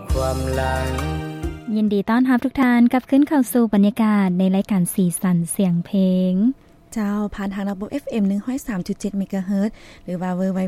ความหลังยินดีต้อนรับทุกท่านกลับขึ้นเข้าสู่บรรยากาศในรายการสีสันเสียงเพลงเจ้าผ่านทางระบบ FM 103.7 เมกะเฮิรตซ์หรือว่า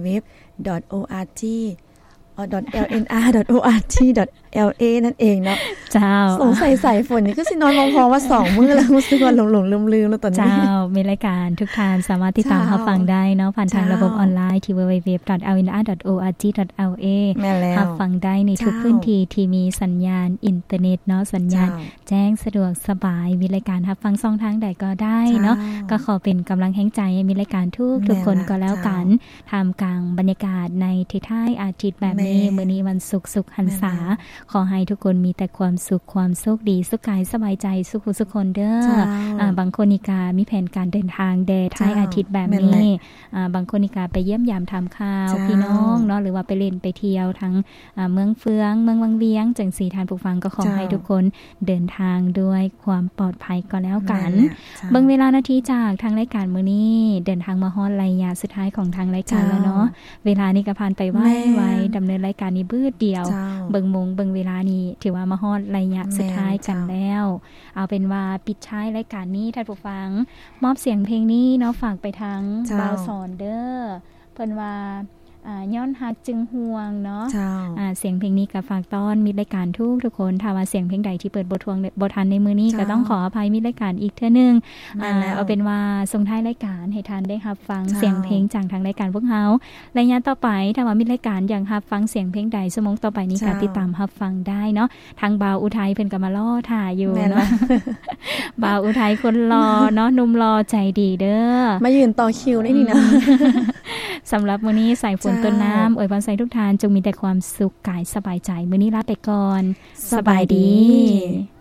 www.org.lnr.org.la นั่นเองเนาะเจ้าสงสัยสายฝนนี่คือสินอนมองๆว่า2มื้อแล้วรู้สึกว่าหลงๆลืมๆแล้วตอนนี้เจ้ามีรายการทุกท่านสามารถติดตามรับฟังได้เนาะผ่านทางระบบออนไลน์ที่ www.lnr.org.la รับฟังได้ในทุกพื้นที่ที่มีสัญญาณอินเทอร์เน็ตเนาะสัญญาณแจ้งสะดวกสบายมีรายการรับฟังช่องทางใดก็ได้เนาะก็ขอเป็นกำลังแห่งใจให้มีรายการทุกคนก็แล้วกันท่ามกลางบรรยากาศในทิศทางอาทิตย์แบบนี้มื้อนี้วันศุกร์สุขหันษาขอให้ทุกคนมีแต่ความสุขความโชคดีสุขกายสบายใจสุขสุขคนเด้อบางคนนิกามีแผนการเดินทางแด่ท้ายอาทิตย์แบบนี้บางคนนิกาไปเยี่ยมยามทำข่าวพี่น้องเนาะหรือว่าไปเล่นไปเที่ยวทั้งเมืองเฟืองเมืองวังเวียงจังสีทานผู้ฟังก็ขอให้ทุกคนเดินทางด้วยความปลอดภัยก็แล้วกันเบิ่งเวลานาทีจากทางรายการมื้อนี้เดินทางมาฮอดระยะสุดท้ายของทางรายการแล้วเนาะเวลานี้ก็ผ่านไปไวดำเนินรายการนี้บื้อเดียวเบิ่งเบิ่งเวลานี้ถือว่ามาฮอดระยะสุดท้ายกันแล้วเอาเป็นว่าปิดท้ายรายการนี้ท่านผู้ฟังมอบเสียงเพลงนี้เนาะฝากไปทางบ่าวสอนเด้อเพิ่นว่าย้อนฮักจึงห่วงเนาะเสียงเพลงนี้ก็ฝากต้อนมิตรรายการทุกคนถ้าว่าเสียงเพลงใดที่เปิดบททวงบ่ทันในมื้อนี้ก็ต้องขออภัยมิตรรายการอีกเทื่อนึงเอาเป็นว่าส่งท้ายรายการให้ท่านได้รับฟังเสียงเพลงจากทางรายการพวกเฮาระยะต่อไปถ้าว่ามิตรรายการอยากรับฟังเสียงเพลงใดชั่วโมงต่อไปนี้ก็ติดตามรับฟังได้เนาะทางบ่าวอุทัยเพิ่นก็มารอท่าอยู่เนาะบ่าวอุทัยคนรอเนาะหนุ่มรอใจดีเด้อมายืนต่อคิวได้นี่นะสำหรับมื้อนี้สายฝนต้นน้ำอวยพรใส่ทุกท่านจงมีแต่ความสุขกายสบายใจมื้อนี้ลาไปก่อนสบายดี